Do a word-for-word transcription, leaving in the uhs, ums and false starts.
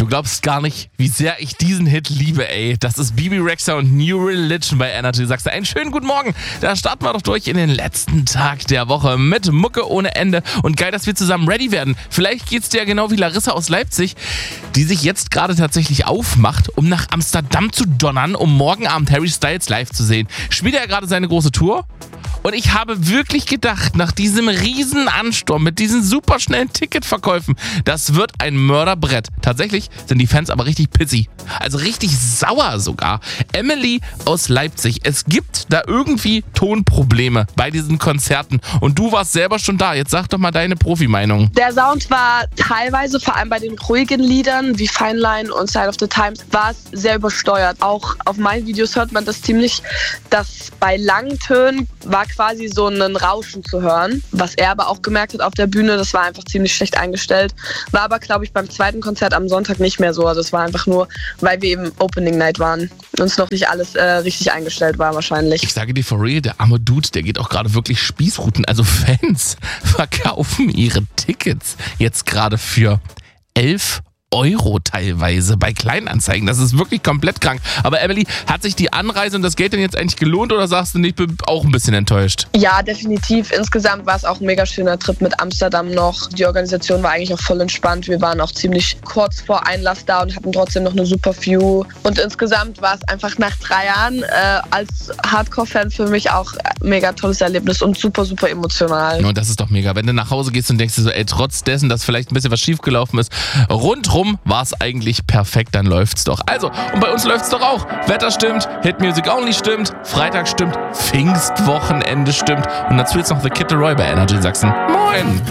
Du glaubst gar nicht, wie sehr ich diesen Hit liebe, ey. Das ist Bebe Rexha und New Religion bei Energy. Sagst du einen schönen guten Morgen. Da starten wir doch durch in den letzten Tag der Woche mit Mucke ohne Ende. Und geil, dass wir zusammen ready werden. Vielleicht geht's dir ja genau wie Larissa aus Leipzig, die sich jetzt gerade tatsächlich aufmacht, um nach Amsterdam zu donnern, um morgen Abend Harry Styles live zu sehen. Spielt er gerade seine große Tour? Und ich habe wirklich gedacht, nach diesem riesen Ansturm mit diesen superschnellen Ticketverkäufen, das wird ein Mörderbrett. Tatsächlich sind die Fans aber richtig pissy. Also richtig sauer sogar. Emily aus Leipzig, es gibt da irgendwie Tonprobleme bei diesen Konzerten. Und du warst selber schon da. Jetzt sag doch mal deine Profi-Meinung. Der Sound war teilweise, vor allem bei den ruhigen Liedern wie Fine Line und Sign of the Times, war es sehr übersteuert. Auch auf meinen Videos hört man das ziemlich, dass bei langen Tönen war quasi so ein Rauschen zu hören. Was er aber auch gemerkt hat auf der Bühne, das war einfach ziemlich schlecht eingestellt. War aber, glaube ich, beim zweiten Konzert am Sonntag nicht mehr so. Also es war einfach nur, weil wir eben Opening Night waren. Uns noch nicht alles äh, richtig eingestellt war wahrscheinlich. Ich sage dir for real, der arme Dude, der geht auch gerade wirklich Spießruten. Also Fans verkaufen ihre Tickets jetzt gerade für elf Euro teilweise bei Kleinanzeigen. Das ist wirklich komplett krank. Aber Emily, hat sich die Anreise und das Geld denn jetzt eigentlich gelohnt oder sagst du nicht, ich bin auch ein bisschen enttäuscht? Ja, definitiv. Insgesamt war es auch ein mega schöner Trip mit Amsterdam noch. Die Organisation war eigentlich auch voll entspannt. Wir waren auch ziemlich kurz vor Einlass da und hatten trotzdem noch eine super View. Und insgesamt war es einfach nach drei Jahren äh, als Hardcore-Fan für mich auch ein mega tolles Erlebnis und super, super emotional. Und das ist doch mega. Wenn du nach Hause gehst und denkst dir so, ey, trotz dessen, dass vielleicht ein bisschen was schiefgelaufen ist, rundrum war es eigentlich perfekt, dann läuft's doch. Also, und bei uns läuft's doch auch. Wetter stimmt, Hit Music Only stimmt, Freitag stimmt, Pfingstwochenende stimmt und dazu jetzt noch The Kid Laroi bei Energy Sachsen. Moin!